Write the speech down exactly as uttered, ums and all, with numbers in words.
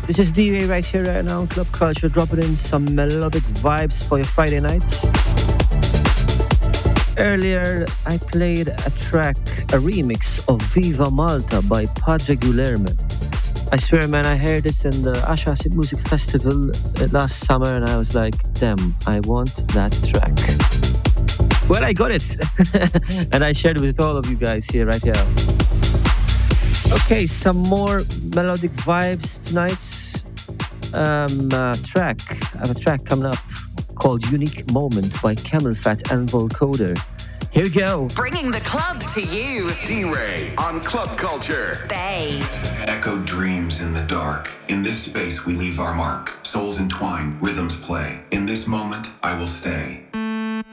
This is D-Ray right here, right now, Club Culture, dropping in some melodic vibes for your Friday nights. Earlier, I played a track, a remix of Viva Malta by Padre Guilherme. I swear, man, I heard this in the Ashas Music Festival last summer and I was like, damn, I want that track. Well, I got it. And I shared it with all of you guys here, right here. Okay, some more melodic vibes tonight's um, uh, track. I have a track coming up called Unique Moment by Camel Fat and Volcoder. Here we go. Bringing the club to you. D-Ray on Club Culture. Bay. Echo dreams in the dark. In this space we leave our mark. Souls entwine, rhythms play. In this moment I will stay.